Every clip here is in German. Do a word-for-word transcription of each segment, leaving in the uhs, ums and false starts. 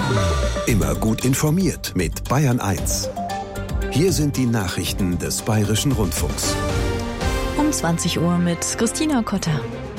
Immer gut informiert mit Bayern eins. Hier sind die Nachrichten des Bayerischen Rundfunks. Um zwanzig Uhr mit Christina Kotter.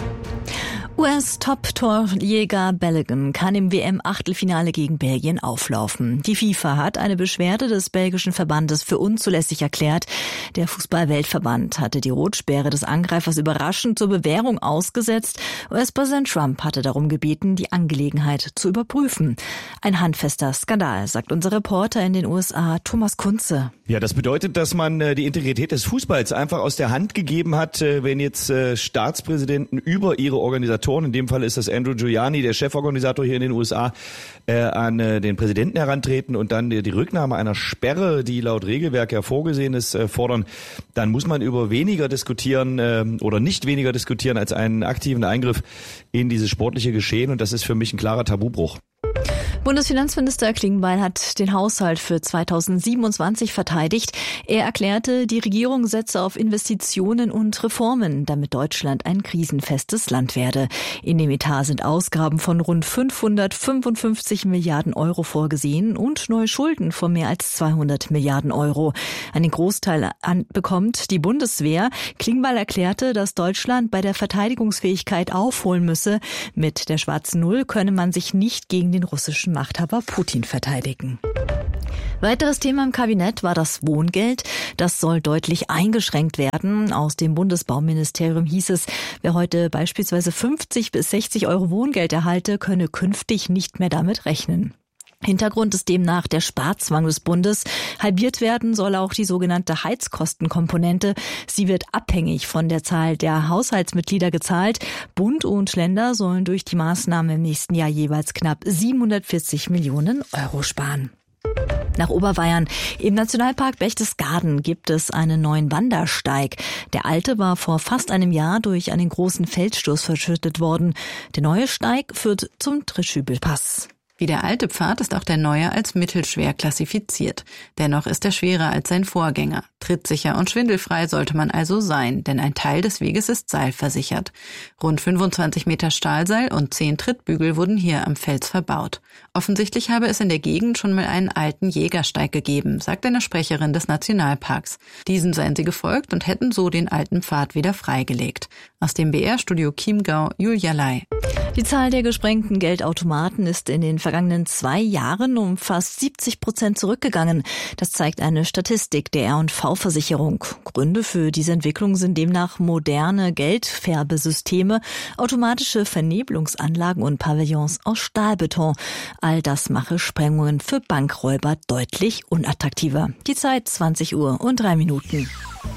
U S-Top-Torjäger Balogun kann im W M-Achtelfinale gegen Belgien auflaufen. Die FIFA hat eine Beschwerde des belgischen Verbandes für unzulässig erklärt. Der Fußball-Weltverband hatte die Rotsperre des Angreifers überraschend zur Bewährung ausgesetzt. U S-Präsident Trump hatte darum gebeten, die Angelegenheit zu überprüfen. Ein handfester Skandal, sagt unser Reporter in den U S A, Thomas Kunze. Ja, das bedeutet, dass man äh, die Integrität des Fußballs einfach aus der Hand gegeben hat, äh, wenn jetzt äh, Staatspräsidenten über ihre Organisatoren, in dem Fall ist das Andrew Giuliani, der Cheforganisator hier in den U S A, äh, an äh, den Präsidenten herantreten und dann äh, die Rücknahme einer Sperre, die laut Regelwerk ja vorgesehen ist, äh, fordern, dann muss man über weniger diskutieren äh, oder nicht weniger diskutieren als einen aktiven Eingriff in dieses sportliche Geschehen, und das ist für mich ein klarer Tabubruch. Bundesfinanzminister Klingbeil hat den Haushalt für zweitausendsiebenundzwanzig verteidigt. Er erklärte, die Regierung setze auf Investitionen und Reformen, damit Deutschland ein krisenfestes Land werde. In dem Etat sind Ausgaben von rund fünfhundertfünfundfünfzig Milliarden Euro vorgesehen und neue Schulden von mehr als zweihundert Milliarden Euro. Einen Großteil an bekommt die Bundeswehr. Klingbeil erklärte, dass Deutschland bei der Verteidigungsfähigkeit aufholen müsse. Mit der schwarzen Null könne man sich nicht gegen den russischen Machthaber Putin verteidigen. Weiteres Thema im Kabinett war das Wohngeld. Das soll deutlich eingeschränkt werden. Aus dem Bundesbauministerium hieß es, wer heute beispielsweise fünfzig bis sechzig Euro Wohngeld erhalte, könne künftig nicht mehr damit rechnen. Hintergrund ist demnach der Sparzwang des Bundes. Halbiert werden soll auch die sogenannte Heizkostenkomponente. Sie wird abhängig von der Zahl der Haushaltsmitglieder gezahlt. Bund und Länder sollen durch die Maßnahme im nächsten Jahr jeweils knapp siebenhundertvierzig Millionen Euro sparen. Nach Oberbayern. Im Nationalpark Berchtesgaden gibt es einen neuen Wandersteig. Der alte war vor fast einem Jahr durch einen großen Felsstoß verschüttet worden. Der neue Steig führt zum Trischübelpass. Wie der alte Pfad ist auch der neue als mittelschwer klassifiziert. Dennoch ist er schwerer als sein Vorgänger. Trittsicher und schwindelfrei sollte man also sein, denn ein Teil des Weges ist seilversichert. Rund fünfundzwanzig Meter Stahlseil und zehn Trittbügel wurden hier am Fels verbaut. Offensichtlich habe es in der Gegend schon mal einen alten Jägersteig gegeben, sagt eine Sprecherin des Nationalparks. Diesen seien sie gefolgt und hätten so den alten Pfad wieder freigelegt. Aus dem B R-Studio Chiemgau, Julia Lai. Die Zahl der gesprengten Geldautomaten ist in den vergangenen zwei Jahren um fast siebzig Prozent zurückgegangen. Das zeigt eine Statistik der R und V-Versicherung. Gründe für diese Entwicklung sind demnach moderne Geldfärbesysteme, automatische Vernebelungsanlagen und Pavillons aus Stahlbeton. All das mache Sprengungen für Bankräuber deutlich unattraktiver. Die Zeit zwanzig Uhr und drei Minuten.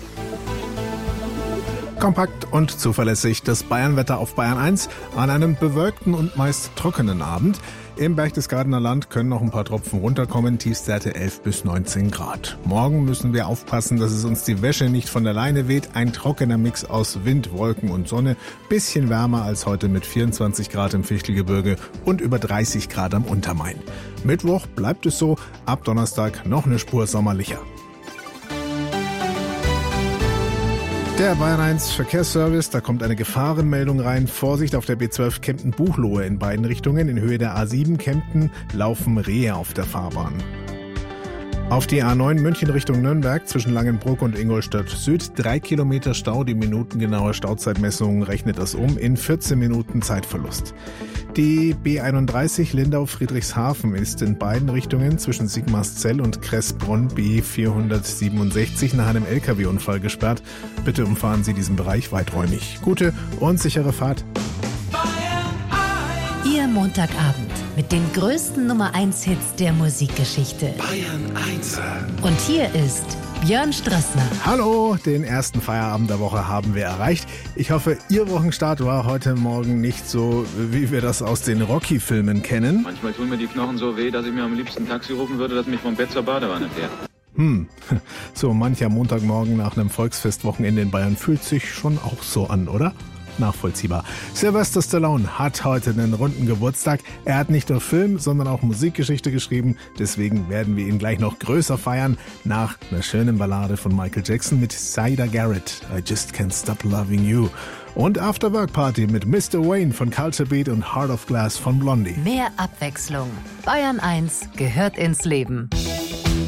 Kompakt und zuverlässig das Bayernwetter auf Bayern eins an einem bewölkten und meist trockenen Abend. Im Berchtesgadener Land können noch ein paar Tropfen runterkommen, Tiefstwerte elf bis neunzehn Grad. Morgen müssen wir aufpassen, dass es uns die Wäsche nicht von der Leine weht. Ein trockener Mix aus Wind, Wolken und Sonne. Bisschen wärmer als heute mit vierundzwanzig Grad im Fichtelgebirge und über dreißig Grad am Untermain. Mittwoch bleibt es so, ab Donnerstag noch eine Spur sommerlicher. Der Bayern eins Verkehrsservice, da kommt eine Gefahrenmeldung rein. Vorsicht auf der B zwölf Kempten-Buchloe in beiden Richtungen. In Höhe der A sieben Kempten laufen Rehe auf der Fahrbahn. Auf die A neun München Richtung Nürnberg zwischen Langenbruck und Ingolstadt Süd drei Kilometer Stau. Die minutengenaue Stauzeitmessung rechnet das um in vierzehn Minuten Zeitverlust. Die B einunddreißig Lindau-Friedrichshafen ist in beiden Richtungen zwischen Sigmarszell und Kressbronn B vierhundertsiebenundsechzig nach einem L K W-Unfall gesperrt. Bitte umfahren Sie diesen Bereich weiträumig. Gute und sichere Fahrt. Ihr Montagabend mit den größten Nummer eins Hits der Musikgeschichte. Bayern eins. Und hier ist Björn Strassner. Hallo, den ersten Feierabend der Woche haben wir erreicht. Ich hoffe, Ihr Wochenstart war heute Morgen nicht so, wie wir das aus den Rocky-Filmen kennen. Manchmal tun mir die Knochen so weh, dass ich mir am liebsten ein Taxi rufen würde, das mich vom Bett zur Badewanne fährt. Hm, so mancher Montagmorgen nach einem Volksfestwochenende in Bayern fühlt sich schon auch so an, oder? Nachvollziehbar. Sylvester Stallone hat heute einen runden Geburtstag. Er hat nicht nur Film, sondern auch Musikgeschichte geschrieben. Deswegen werden wir ihn gleich noch größer feiern nach einer schönen Ballade von Michael Jackson mit Syda Garrett. I Just Can't Stop Loving You. Und Afterwork Party mit Mister Wayne von Culture Beat und Heart of Glass von Blondie. Mehr Abwechslung. Bayern eins gehört ins Leben.